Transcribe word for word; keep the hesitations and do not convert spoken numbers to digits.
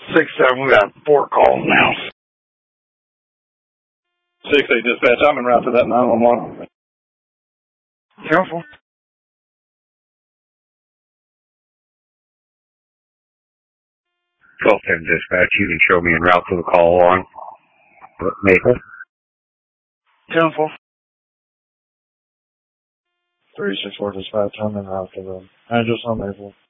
six seven, we got four calls now. six eight dispatch, I'm en route to that nine one one. Careful. twelve ten dispatch, you can show me en route to the call on Maple. Careful. three six four dispatch, I'm en route to the address on Maple.